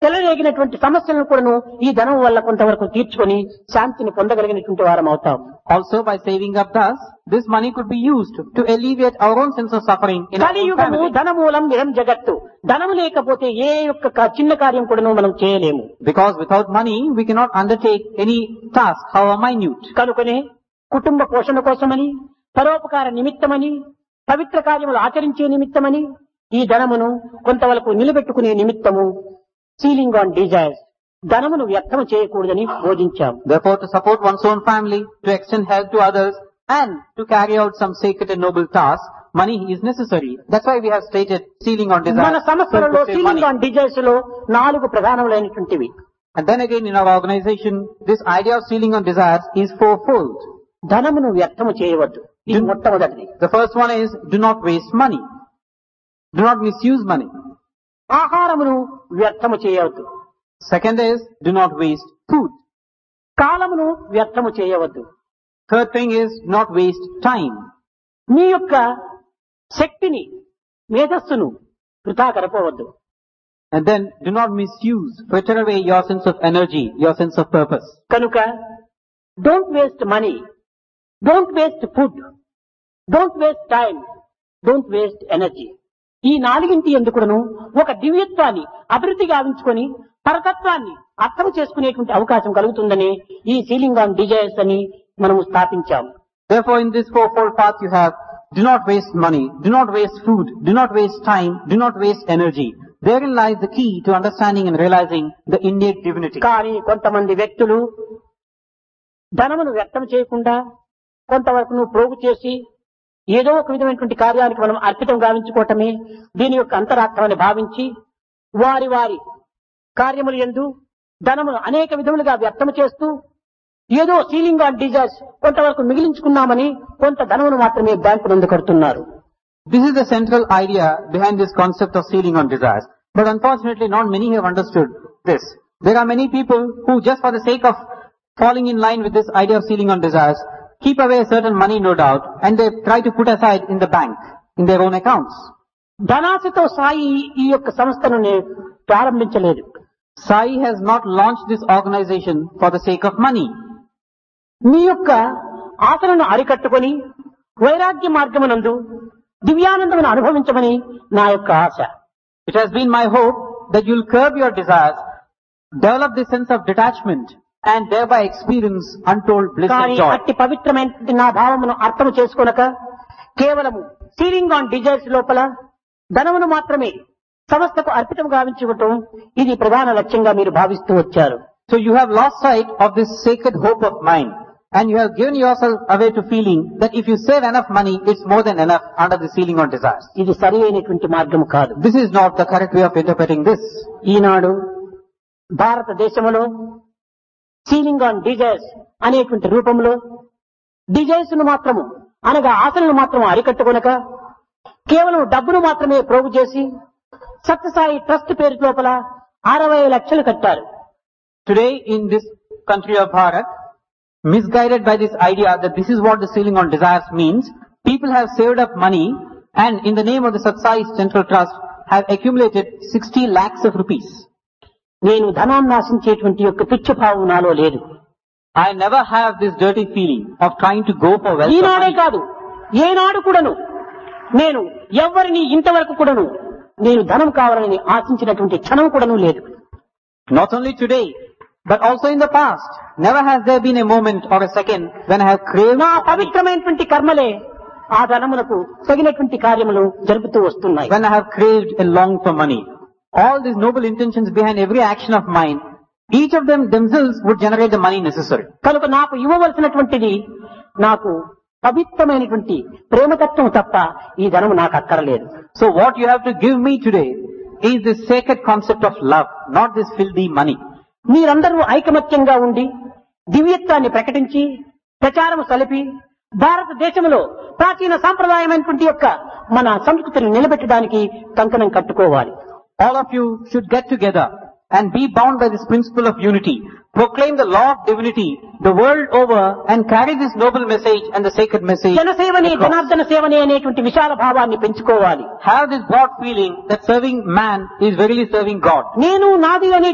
చెలరేగినటువంటి సమస్యలను కూడాను ఈ ధనం వల్ల కొంతవరకు తీర్చుకొని శాంతిని పొందగలిగినటువంటి వారం అవుతాం. Also, by saving up thus, this money could be used to alleviate our own sense of suffering in our own కలియుగము family. ధనమూలం ఇదం జగత్తు. ధనము లేకపోతే ఏ యొక్క చిన్న కార్యం కూడాను మనం చేయలేము. Because without money, we cannot undertake any task, however minute. కనుకనే కుటుంబ పోషణ కోసమని, పరోపకార నిమిత్తమని, పవిత్ర కార్యములు ఆచరించే నిమిత్తమని ఈ ధనమును కొంతవరకు నిలబెట్టుకునే నిమిత్తము సీలింగ్ ఆన్ డిజైర్స్, ధనమును వ్యర్థం చేయకూడదని బోధించాం. Therefore, to support one's own family, to extend help to others, and to carry out some sacred and noble tasks, money is necessary. That's why we have stated sealing on desires. మన సంస్థలలో to save ceiling money. On desires లో 4 ప్రధానములైనటువంటివి. And then again, in our organization, this idea of sealing on desires is fourfold. ధనమును వ్యర్థము చేయవద్దు. ఇది మొట్టమొదటిది. The first one is, do not waste money. Do not misuse money. ఆహారమును వ్యర్థము చేయవద్దు. Second is, do not waste food. కాలమును వ్యర్థము చేయవద్దు. Third thing is, do not waste time. మీ యొక్క శక్తిని, మేధస్సును వృథా గడపవద్దు. And then, do not misuse, fritter away your sense of energy, your sense of purpose. కనుక don't waste money, don't waste food, don't waste time, don't waste energy. ఈ 4 ఎందుకును ఒక దివ్యత్వాన్ని అభివృద్ధి గావించుకొని పరతత్వాన్ని అర్థం చేసుకునేటువంటి అవకాశం కలుగుతుందని ఈ సీలింగ్ ఆన్ డిజైర్స్ అని మనము స్థాపించాం. Therefore, in this fourfold path you have, do not waste money, do not waste food, do not waste time, do not waste energy. Therein lies the key to understanding and realizing the innate divinity. కానీ కొంతమంది వ్యక్తులు ధనమును వ్యర్థం చేయకుండా కొంతవరకు ప్రోగు చేసి ఏదో ఒక విధమైనటువంటి కార్యానికి మనం అర్పితం గావించుకోవటమే దీని యొక్క అంతరార్థమని భావించి వారి వారి కార్యములు యందు ధనమును అనేక విధములుగా వ్యర్థం చేస్తూ ఏదో సీలింగ్ ఆన్ డిజైర్స్ కొంతవరకు మిగిలించుకున్నామని కొంత ధనమును మాత్రమే బ్యాంకు నందు కడుతున్నారు. This is the central idea behind this concept of sealing on desires. But unfortunately, not many have understood this. There are many people who, just for the sake of falling in line with this idea of sealing on desires, keep away a certain money, no doubt, and they try to put aside in the bank, in their own accounts. ధనాశతో Sai ఈ యొక్క సంస్థను ప్రారంభించలేదు. Sai has not launched this organization for the sake of money. మీ యొక్క ఆశలను అరికట్టుకొని వైరాగ్య మార్గమునందు దివ్యానందమును అనుభవించమని నా యొక్క ఆశ. It has been my hope that you'll curb your desires, develop this sense of detachment, and thereby experience untold bliss and కానీ joy. అట్టి పవిత్రమైన నా భావమును అర్థం చేసుకొనక కేవలము సీలింగ్ ఆన్ డిజైర్స్ లోపల ధనమును మాత్రమే సంస్థకు అర్పితం గావించుకోవటం ఇది ప్రధాన లక్ష్యంగా మీరు భావిస్తూ వచ్చారు. So you have lost sight of this sacred hope of mine, and you have given yourself away to feeling that if you save enough money, it's more than enough under the sealing on desires. ఇది సరి అయినటువంటి మార్గము కాదు. This is not the correct way of interpreting this. ఈనాడు భారతదేశంలో ceiling on desires అనేటువంటి రూపంలో desires ను మాత్రము అనగా ఆశలను మాత్రము అరికట్టుకొనక కేవలం డబ్బును మాత్రమే ప్రోగు చేసి సత్యసాయి ట్రస్ట్ పేరు లోపల 60 లక్షలు కట్టారు. Today in this country of Bharat, misguided by this idea that this is what the sealing on desires means, people have saved up money and in the name of the Satsai Central Trust have accumulated 60 lakhs of rupees. నేను ధనాన్ని ఆశించేటువంటి యొక్క తుచ్చభావం నాలో లేదు. I never have this dirty feeling of trying to go for wealth. ఈనాడే కాదు ఏనాడు కూడాను నేను ఎవరిని ఇంతవరకు కూడాను నేను ధనం కావాలని ఆశించినటువంటి క్షణం కూడాను లేదు. Not only today, but also in the past, never has there been a moment or a second when I have craved. నా పవిత్రమైనటువంటి కర్మలే ఆ ధనమునకు తగినటువంటి కార్యములు జరుపుతూ వస్తున్నాయి. When I have craved and longed for money. All these noble intentions behind every action of mine, each of them themselves would generate the money necessary. కనుక నాకు ఇవ్వవలసినటువంటిది నాకు పవిత్రమైనటువంటి ప్రేమతత్వం తప్ప ఈ ధనము నాకు అక్కరలేదు. So what you have to give me today is this sacred concept of love, not this filthy money. మీరందరూ ఐకమత్యంగా ఉండి దివ్యత్వాన్ని ప్రకటించి ప్రచారము సలిపి భారతదేశంలో ప్రాచీన సాంప్రదాయమైనటువంటి యొక్క మన సంస్కృతిని నిలబెట్టడానికి కంకణం కట్టుకోవాలి. All of you should get together and be bound by this principle of unity. Proclaim the law of divinity the world over and carry this noble message and the sacred message. జనసేవనే Janardhana సేవనే అనేటువంటి విశాల భావాన్ని పెంచుకోవాలి. Have this broad feeling that serving man is verily serving God. నేను నాది అనే